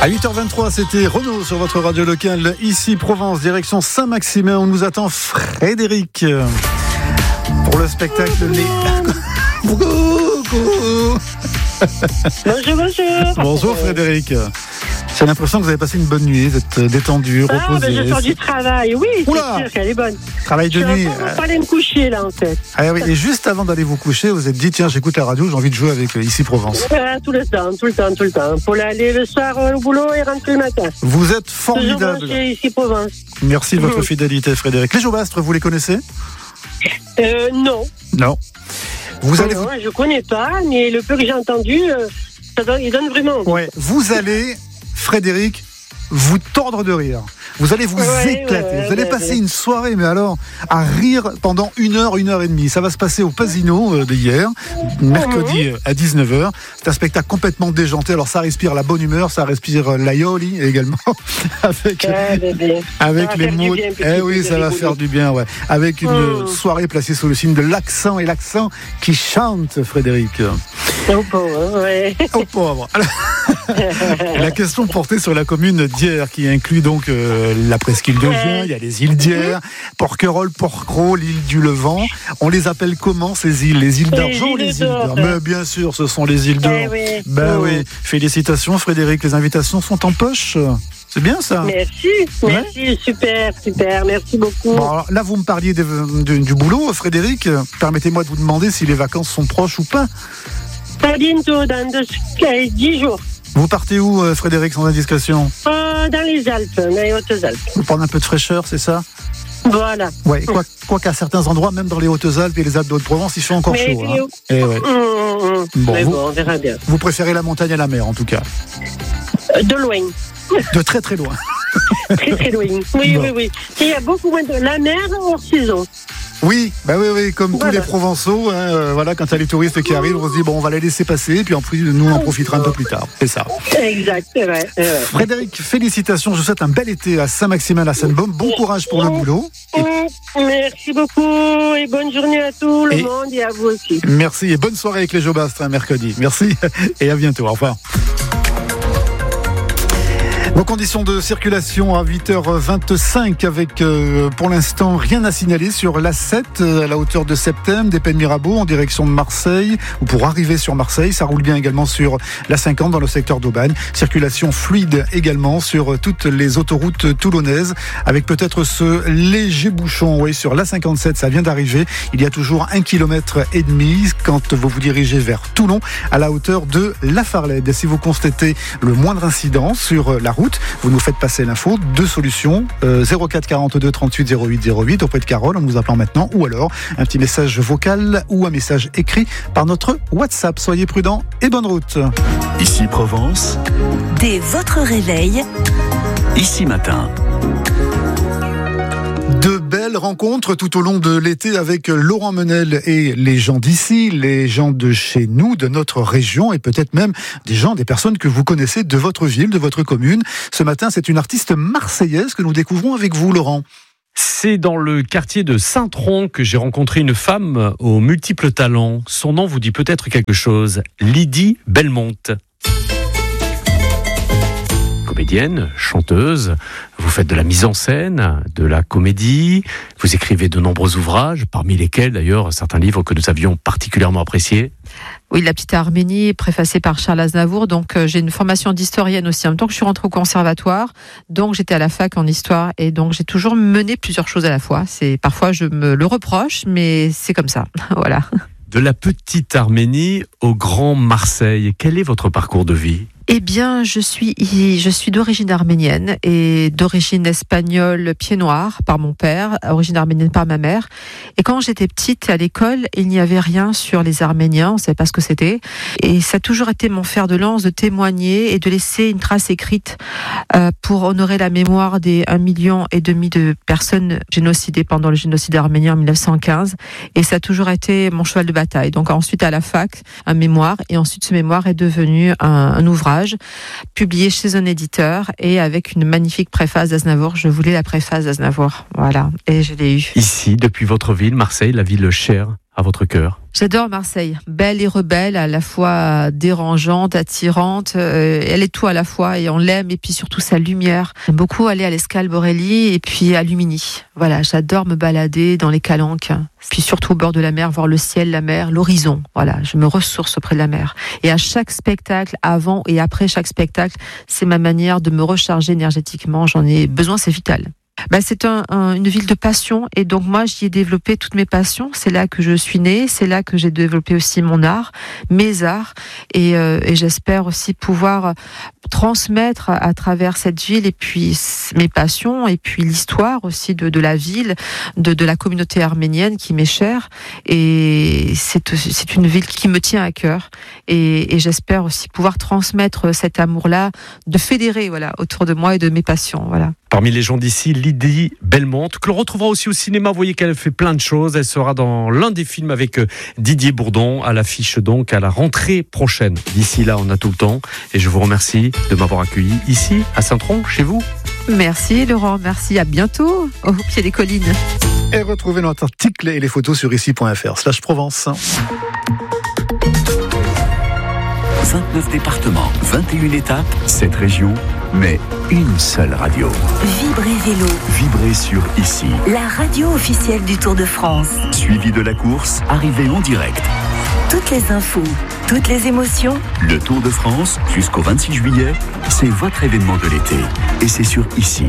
À 8h23, c'était Renaud sur votre radio locale, ici Provence, direction Saint-Maximin. On nous attend Frédéric pour le spectacle Bonjour. Bonjour Frédéric. J'ai l'impression que vous avez passé une bonne nuit, vous êtes détendu, reposé. Je sors du travail, oui, c'est sûr qu'elle est bonne. Travail de nuit. Je vais aller me coucher là en fait. Ah oui, et juste avant d'aller vous coucher, vous êtes dit tiens, j'écoute la radio, j'ai envie de jouer avec ici Provence. Tout le temps. Pour aller le soir au boulot et rentrer le matin. Vous êtes formidable. Toujours ici Provence. Merci de votre fidélité Frédéric. Les Jaubastres, vous les connaissez ? Non. Non. Non, je connais pas, mais le peu que j'ai entendu, il donne vraiment. Ouais, vous allez, Frédéric, vous tordre de rire. Vous allez vous éclater. Vous allez passer une soirée, mais alors, à rire pendant 1 heure, 1 heure et demie. Ça va se passer au Pasino d'hier, mercredi à 19h. C'est un spectacle complètement déjanté. Alors, ça respire la bonne humeur, ça respire l'aioli également. avec les mots. Ça va faire du bien, ouais. Avec une soirée placée sous le signe de l'accent et l'accent qui chante, Frédéric. Au pauvre, ouais. Au pauvre. La question portée sur la commune d'Hyères, qui inclut donc la presqu'île de Vien, il y a les îles d'Hyères, Porquerolles, Porquerolles, l'île du Levant. On les appelle comment ces îles ? Les îles d'argent ou les îles d'or ? Mais bien sûr, ce sont les îles d'or. Oui. Félicitations Frédéric, les invitations sont en poche. C'est bien ça. Merci, super, merci beaucoup. Bon, alors, là, vous me parliez du boulot, Frédéric. Permettez-moi de vous demander si les vacances sont proches ou pas. Pas bientôt, dans 10 jours. Vous partez où, Frédéric, sans indiscrétion ? Dans les Alpes, dans les Hautes-Alpes. Vous prenez un peu de fraîcheur, c'est ça ? Voilà. Ouais, quoi qu'à certains endroits, même dans les Hautes-Alpes et les Alpes de Haute-Provence, il fait encore chaud. Bon, on verra bien. Vous préférez la montagne à la mer, en tout cas ? De loin. De très très loin. Très loin. Oui. Il y a beaucoup moins de la mer hors saison. Oui, comme tous les Provençaux, quand il y a les touristes qui arrivent, on se dit on va les laisser passer, et puis en plus nous on en profitera un peu plus tard. C'est ça. Exact, c'est vrai. Frédéric, félicitations, je vous souhaite un bel été à Saint-Maximin-la-Seine-Baume. Bon courage pour le boulot. Merci beaucoup et bonne journée à tout le monde et à vous aussi. Merci et bonne soirée avec les Jaubastres mercredi. Merci et à bientôt. Au revoir. Vos conditions de circulation à 8h25 avec pour l'instant rien à signaler sur l'A7 à la hauteur de Septem, des Pennes-Mirabeau en direction de Marseille ou pour arriver sur Marseille. Ça roule bien également sur l'A50 dans le secteur d'Aubagne. Circulation fluide également sur toutes les autoroutes toulonnaises avec peut-être ce léger bouchon sur l'A57. Ça vient d'arriver. Il y a toujours 1,5 km quand vous vous dirigez vers Toulon à la hauteur de La Farlède. Si vous constatez le moindre incident sur la route, vous nous faites passer l'info. 2 solutions, 04 42 38 08 08 auprès de Carole en nous appelant maintenant, ou alors un petit message vocal ou un message écrit par notre WhatsApp. Soyez prudents et bonne route. Ici Provence. Dès votre réveil. Ici Matin. De belles rencontres tout au long de l'été avec Laurent Menel et les gens d'ici, les gens de chez nous, de notre région et peut-être même des personnes que vous connaissez de votre ville, de votre commune. Ce matin, c'est une artiste marseillaise que nous découvrons avec vous, Laurent. C'est dans le quartier de Saint-Tron que j'ai rencontré une femme aux multiples talents. Son nom vous dit peut-être quelque chose, Lydie Belmont. Comédienne, chanteuse, vous faites de la mise en scène, de la comédie, vous écrivez de nombreux ouvrages, parmi lesquels d'ailleurs certains livres que nous avions particulièrement appréciés. Oui, La petite Arménie, préfacée par Charles Aznavour. Donc j'ai une formation d'historienne aussi. En même temps que je suis rentrée au conservatoire, donc j'étais à la fac en histoire et donc j'ai toujours mené plusieurs choses à la fois. Parfois je me le reproche, mais c'est comme ça. Voilà. De la petite Arménie au Grand Marseille, quel est votre parcours de vie ? Eh bien, je suis d'origine arménienne et d'origine espagnole pied noir par mon père, origine arménienne par ma mère. Et quand j'étais petite à l'école, il n'y avait rien sur les Arméniens, on ne savait pas ce que c'était. Et ça a toujours été mon fer de lance de témoigner et de laisser une trace écrite pour honorer la mémoire des 1,5 million de personnes génocidées pendant le génocide arménien en 1915. Et ça a toujours été mon cheval de bataille. Donc ensuite à la fac, un mémoire, et ensuite ce mémoire est devenu un ouvrage publié chez un éditeur et avec une magnifique préface d'Aznavour. Je voulais la préface d'Aznavour, voilà, et je l'ai eue. Ici, depuis votre ville, Marseille, la ville chère à votre cœur? J'adore Marseille, belle et rebelle, à la fois dérangeante, attirante, elle est tout à la fois et on l'aime, et puis surtout sa lumière. J'aime beaucoup aller à l'Escale Borelli et puis à Lumini. Voilà, j'adore me balader dans les calanques, puis surtout au bord de la mer, voir le ciel, la mer, l'horizon. Voilà, je me ressource auprès de la mer. Et à chaque spectacle, avant et après chaque spectacle, c'est ma manière de me recharger énergétiquement, j'en ai besoin, c'est vital. C'est une ville de passion, et donc moi j'y ai développé toutes mes passions. C'est là que je suis née, c'est là que j'ai développé aussi mon art, mes arts, et j'espère aussi pouvoir transmettre à travers cette ville et puis mes passions et puis l'histoire aussi de la ville, de la communauté arménienne qui m'est chère, et c'est une ville qui me tient à cœur, et j'espère aussi pouvoir transmettre cet amour-là, de fédérer autour de moi et de mes passions. Voilà. Parmi les gens d'ici, Lydie Belmonte, que l'on retrouvera aussi au cinéma. Vous voyez qu'elle fait plein de choses. Elle sera dans l'un des films avec Didier Bourdon, à l'affiche donc à la rentrée prochaine. D'ici là, on a tout le temps. Et je vous remercie de m'avoir accueilli ici, à Saint-Tron, chez vous. Merci Laurent, merci, à bientôt, au pied des collines. Et retrouvez notre article et les photos sur ici.fr/Provence. 29 départements, 21 étapes, 7 régions, mais une seule radio. Vibrez Vélo, Vibrez sur Ici. la radio officielle du Tour de France. Suivi de la course, arrivée en direct. Toutes les infos, toutes les émotions. Le Tour de France, jusqu'au 26 juillet, c'est votre événement de l'été. Et c'est sur Ici.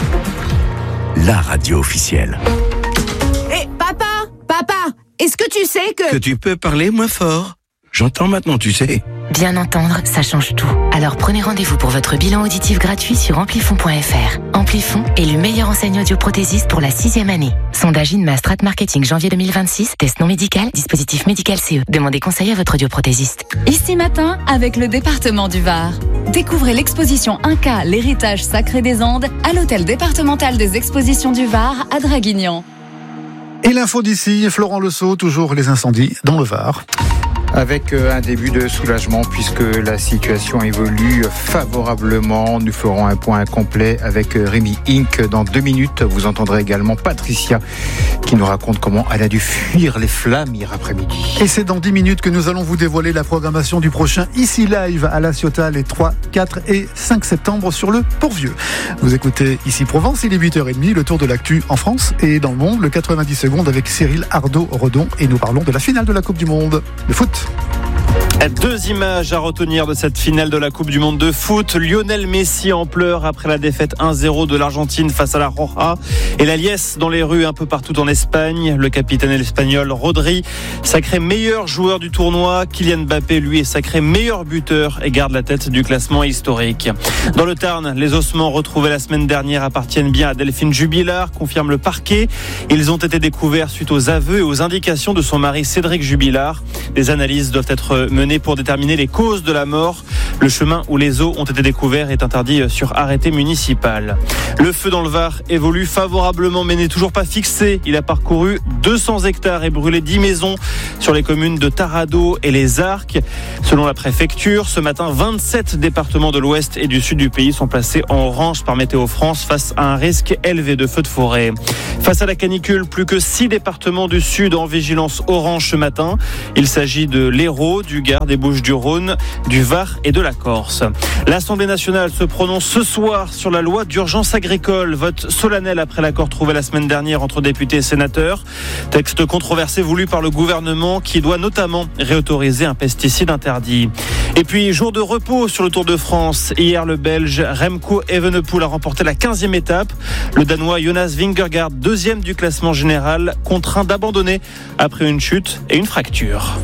La radio officielle. Hé, papa, est-ce que tu sais que tu peux parler moins fort? J'entends maintenant, tu sais. Bien entendre, ça change tout. Alors prenez rendez-vous pour votre bilan auditif gratuit sur amplifon.fr. Amplifon est le meilleur enseigne audioprothésiste pour la 6e année. Sondage INMA Strat Marketing janvier 2026, test non médical, dispositif médical CE. Demandez conseil à votre audioprothésiste. Ici matin, avec le département du Var. Découvrez l'exposition Inca, l'héritage sacré des Andes, à l'hôtel départemental des expositions du Var à Draguignan. Et l'info d'ici, Florent Lesault, toujours les incendies dans le Var. Avec un début de soulagement puisque la situation évolue favorablement. Nous ferons un point complet avec Rémi Inc. Dans 2 minutes. Vous entendrez également Patricia qui nous raconte comment elle a dû fuir les flammes hier après-midi. Et c'est dans 10 minutes que nous allons vous dévoiler la programmation du prochain Ici Live à La Ciotat les 3, 4 et 5 septembre sur le Port-Vieux. Vous écoutez Ici Provence, il est 8h30, le tour de l'actu en France et dans le monde, le 90 secondes avec Cyril Ardo-Redon, et nous parlons de la finale de la Coupe du Monde de foot. 2 images à retenir de cette finale de la Coupe du Monde de foot. Lionel Messi en pleurs après la défaite 1-0 de l'Argentine face à la Roja, et la liesse dans les rues un peu partout en Espagne. Le capitaine espagnol Rodri, sacré meilleur joueur du tournoi. Kylian Mbappé, lui, est sacré meilleur buteur et garde la tête du classement historique. Dans le Tarn, les ossements retrouvés la semaine dernière appartiennent bien à Delphine Jubilard, confirme le parquet. Ils ont été découverts suite aux aveux et aux indications de son mari Cédric Jubilard. Des analyses doivent être menées pour déterminer les causes de la mort. Le chemin où les os ont été découverts est interdit sur arrêté municipal. Le feu dans le Var évolue favorablement mais n'est toujours pas fixé. Il a parcouru 200 hectares et brûlé 10 maisons sur les communes de Tarado et les Arcs. Selon la préfecture, ce matin, 27 départements de l'ouest et du sud du pays sont placés en orange par Météo France face à un risque élevé de feux de forêt. Face à la canicule, plus que 6 départements du sud en vigilance orange ce matin. Il s'agit de l'Hérault, du Gard, des Bouches-du-Rhône, du Var et de la Corse. L'Assemblée nationale se prononce ce soir sur la loi d'urgence agricole. Vote solennel après l'accord trouvé la semaine dernière entre députés et sénateurs. Texte controversé voulu par le gouvernement qui doit notamment réautoriser un pesticide interdit. Et puis, jour de repos sur le Tour de France. Hier, le Belge Remco Evenepoel a remporté la 15e étape. Le Danois Jonas Vingegaard, 2e du classement général, contraint d'abandonner après une chute et une fracture.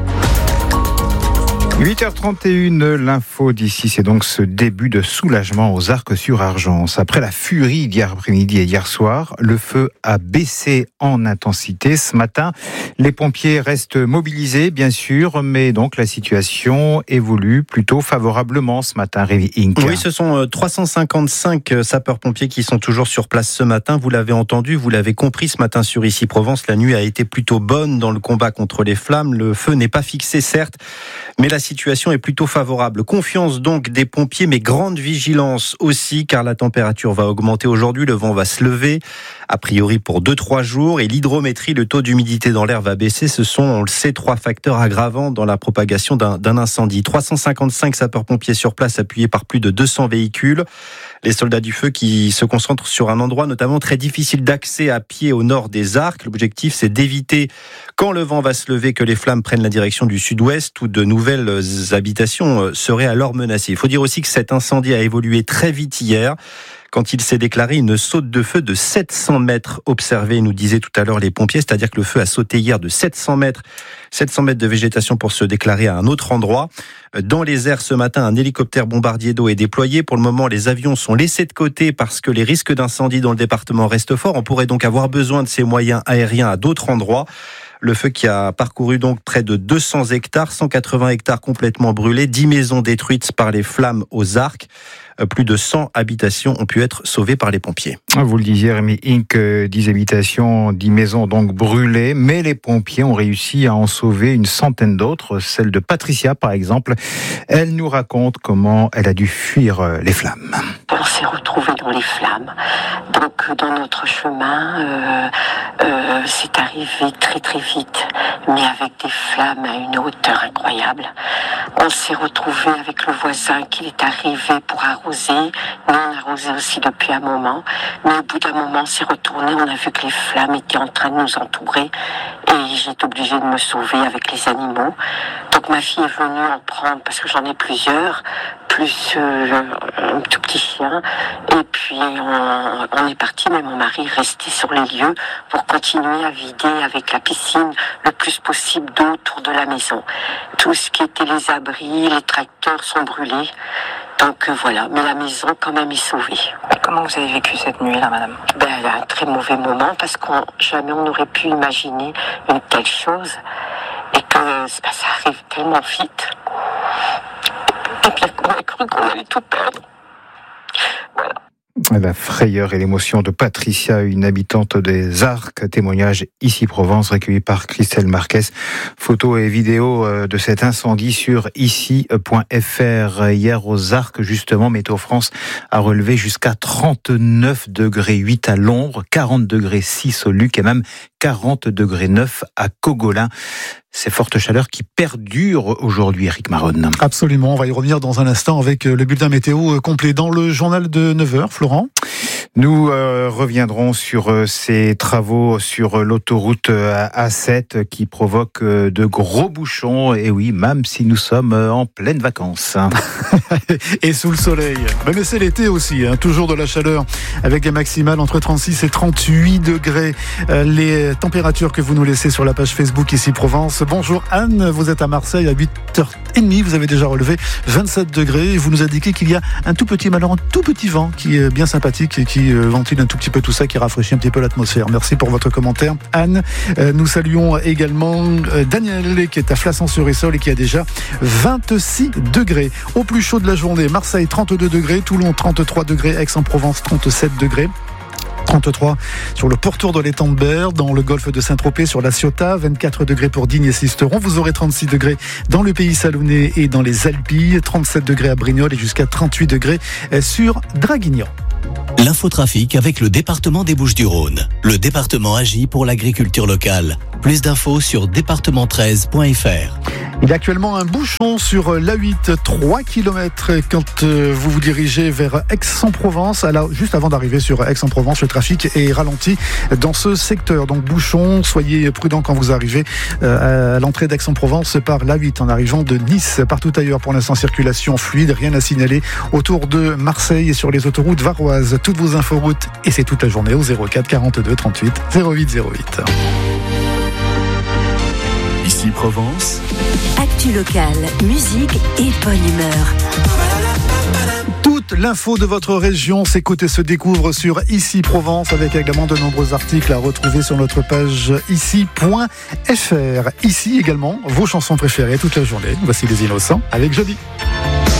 8h31, l'info d'ici, c'est donc ce début de soulagement aux Arcs-sur-Argence. Après la furie d'hier après-midi et hier soir, le feu a baissé en intensité. Ce matin, les pompiers restent mobilisés, bien sûr, mais donc la situation évolue plutôt favorablement ce matin, Rémi Inc. Oui, ce sont 355 sapeurs-pompiers qui sont toujours sur place ce matin. Vous l'avez entendu, vous l'avez compris ce matin sur Ici Provence. La nuit a été plutôt bonne dans le combat contre les flammes. Le feu n'est pas fixé, certes, mais la situation est plutôt favorable. Confiance donc des pompiers, mais grande vigilance aussi, car la température va augmenter aujourd'hui, le vent va se lever, a priori pour 2-3 jours, et l'hydrométrie, le taux d'humidité dans l'air va baisser. Ce sont, on le sait, 3 facteurs aggravants dans la propagation d'un incendie. 355 sapeurs-pompiers sur place, appuyés par plus de 200 véhicules. Les soldats du feu qui se concentrent sur un endroit notamment très difficile d'accès à pied au nord des Arcs. L'objectif, c'est d'éviter, quand le vent va se lever, que les flammes prennent la direction du sud-ouest, où de nouvelles habitations seraient alors menacées. Il faut dire aussi que cet incendie a évolué très vite hier, quand il s'est déclaré une saute de feu de 700 mètres observée, nous disaient tout à l'heure les pompiers, c'est-à-dire que le feu a sauté hier de 700 mètres de végétation pour se déclarer à un autre endroit. Dans les airs ce matin, un hélicoptère bombardier d'eau est déployé. Pour le moment, les avions sont laissés de côté parce que les risques d'incendie dans le département restent forts. On pourrait donc avoir besoin de ces moyens aériens à d'autres endroits. Le feu qui a parcouru donc près de 200 hectares, 180 hectares complètement brûlés, 10 maisons détruites par les flammes aux Arcs. Plus de 100 habitations ont pu être sauvées par les pompiers. Vous le disiez, Rémi Inc, 10 habitations, 10 maisons donc brûlées, mais les pompiers ont réussi à en sauver une centaine d'autres, celle de Patricia par exemple. Elle nous raconte comment elle a dû fuir les flammes. On s'est retrouvés dans les flammes, donc dans notre chemin, c'est arrivé très très vite, mais avec des flammes à une hauteur incroyable. On s'est retrouvés avec le voisin qui est arrivé pour arroser. Nous, on arrosait aussi depuis un moment, mais au bout d'un moment, on s'est retourné, on a vu que les flammes étaient en train de nous entourer et j'ai été obligée de me sauver avec les animaux. Donc ma fille est venue en prendre, parce que j'en ai plusieurs, plus un tout petit chien, et puis on est parti, mais mon mari est resté sur les lieux pour continuer à vider avec la piscine le plus possible d'eau autour de la maison. Tout ce qui était les abris, les tracteurs sont brûlés. Donc voilà, mais la maison quand même est sauvée. Comment vous avez vécu cette nuit-là, madame ? Un très mauvais moment, parce jamais on n'aurait pu imaginer une telle chose, et que ça arrive tellement vite. Et puis on a cru qu'on allait tout perdre. Voilà. La frayeur et l'émotion de Patricia, une habitante des Arcs. Témoignage ici Provence, recueilli par Christelle Marquez. Photos et vidéos de cet incendie sur ici.fr. Hier aux Arcs, justement, Météo France a relevé jusqu'à 39 degrés 8 à l'ombre, 40 degrés 6 au Luc et même 40 degrés 9 à Cogolin. Ces fortes chaleurs qui perdurent aujourd'hui, Eric Maronne. Absolument, on va y revenir dans un instant avec le bulletin météo complet dans le journal de 9h. Florent ? Nous reviendrons sur ces travaux sur l'autoroute A7 qui provoquent de gros bouchons. Et oui, même si nous sommes en pleines vacances. Et sous le soleil. Mais c'est l'été aussi, toujours de la chaleur avec des maximales entre 36 et 38 degrés. Les températures que vous nous laissez sur la page Facebook ici Provence. Bonjour Anne, vous êtes à Marseille à 8h30. Vous avez déjà relevé 27 degrés. Et vous nous indiquez qu'il y a un tout petit vent qui est bien sympathique et qui ventile un tout petit peu tout ça, qui rafraîchit un petit peu l'atmosphère. Merci pour votre commentaire, Anne. Nous saluons également Daniel qui est à Flassan-sur-Essole et qui a déjà 26 degrés. Au plus chaud de la journée, Marseille 32 degrés, Toulon 33 degrés, Aix-en-Provence 37 degrés. 33 sur le pourtour de l'étang de Berre, dans le golfe de Saint-Tropez, sur la Ciotat, 24 degrés pour Digne et Sisteron. Vous aurez 36 degrés dans le pays salonnais et dans les Alpilles, 37 degrés à Brignoles et jusqu'à 38 degrés sur Draguignan. L'infotrafic avec le département des Bouches-du-Rhône. Le département agit pour l'agriculture locale. Plus d'infos sur département13.fr. Il y a actuellement un bouchon sur l'A8, 3 km quand vous vous dirigez vers Aix-en-Provence. Alors, juste avant d'arriver sur Aix-en-Provence, le trafic est ralenti dans ce secteur. Donc bouchon, soyez prudents quand vous arrivez à l'entrée d'Aix-en-Provence par l'A8 en arrivant de Nice. Partout ailleurs, pour l'instant, circulation fluide, rien à signaler autour de Marseille et sur les autoroutes varoises. Toutes vos inforoutes, et c'est toute la journée au 04 42 38 08 08. Ici Provence. Actu locale, musique et bonne humeur. Toute l'info de votre région s'écoute et se découvre sur Ici Provence, avec également de nombreux articles à retrouver sur notre page ici.fr. Ici également, vos chansons préférées toute la journée. Voici Les Innocents avec Jody.